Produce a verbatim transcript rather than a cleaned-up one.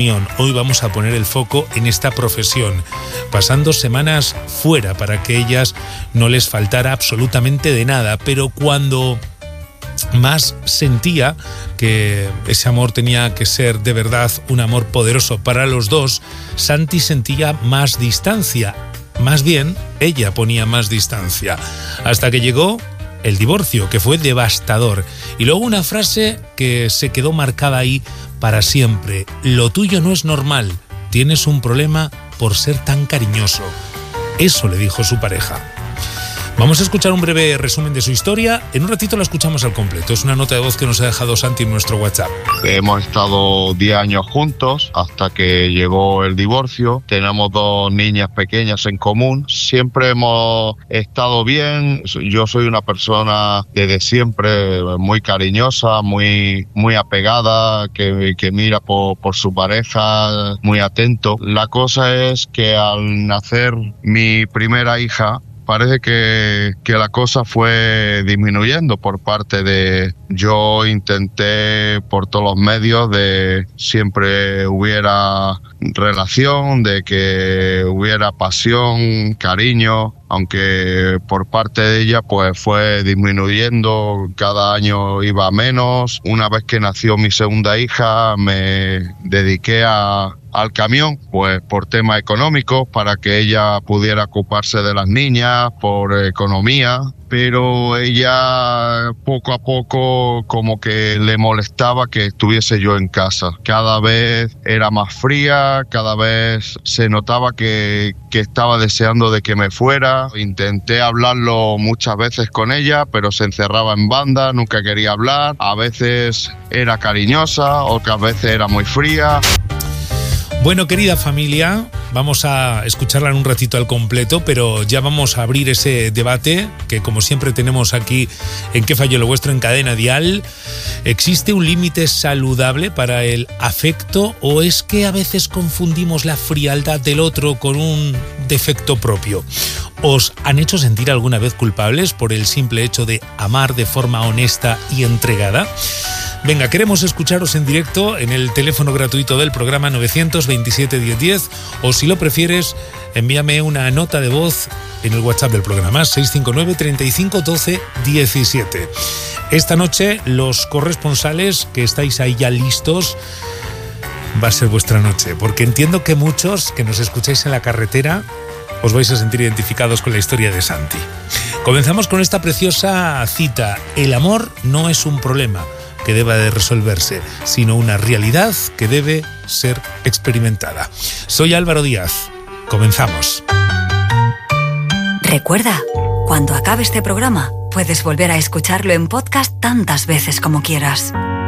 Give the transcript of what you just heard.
Hoy vamos a poner el foco en esta profesión, pasando semanas fuera para que ellas no les faltara absolutamente de nada, pero cuando más sentía que ese amor tenía que ser de verdad un amor poderoso para los dos, Santi sentía más distancia, más bien ella ponía más distancia, hasta que llegó el divorcio, que fue devastador, y luego una frase que se quedó marcada ahí para siempre: lo tuyo no es normal, tienes un problema por ser tan cariñoso. Eso le dijo su pareja. Vamos a escuchar un breve resumen de su historia. En un ratito la escuchamos al completo. Es una nota de voz que nos ha dejado Santi en nuestro WhatsApp. Hemos estado diez años juntos hasta que llegó el divorcio. Tenemos dos niñas pequeñas en común. Siempre hemos estado bien. Yo soy una persona desde siempre muy cariñosa, muy, muy apegada, que, que mira por, por su pareja, muy atento. La cosa es que al nacer mi primera hija, parece que, que la cosa fue disminuyendo por parte de... Yo intenté por todos los medios de siempre hubiera relación, de que hubiera pasión, cariño, aunque por parte de ella pues fue disminuyendo, cada año iba menos. Una vez que nació mi segunda hija me dediqué a... al camión, pues por temas económicos, para que ella pudiera ocuparse de las niñas, por economía, pero ella poco a poco como que le molestaba que estuviese yo en casa. Cada vez era más fría, cada vez se notaba que, que estaba deseando de que me fuera. Intenté hablarlo muchas veces con ella, pero se encerraba en banda, nunca quería hablar. A veces era cariñosa, otras veces era muy fría. Bueno, querida familia, vamos a escucharla en un ratito al completo, pero ya vamos a abrir ese debate que, como siempre, tenemos aquí en ¿Qué falló lo vuestro? En Cadena Dial. ¿Existe un límite saludable para el afecto o es que a veces confundimos la frialdad del otro con un defecto propio? ¿Os han hecho sentir alguna vez culpables por el simple hecho de amar de forma honesta y entregada? Venga, queremos escucharos en directo en el teléfono gratuito del programa nueve veintisiete diez diez, o si lo prefieres, envíame una nota de voz en el WhatsApp del programa seis cinco nueve, treinta y cinco, doce, diecisiete. Esta noche los corresponsales que estáis ahí ya listos, va a ser vuestra noche, porque entiendo que muchos que nos escucháis en la carretera os vais a sentir identificados con la historia de Santi. Comenzamos con esta preciosa cita: el amor no es un problema que deba de resolverse, sino una realidad que debe ser experimentada. Soy Álvaro Díaz. Comenzamos. Recuerda, cuando acabe este programa, puedes volver a escucharlo en podcast tantas veces como quieras.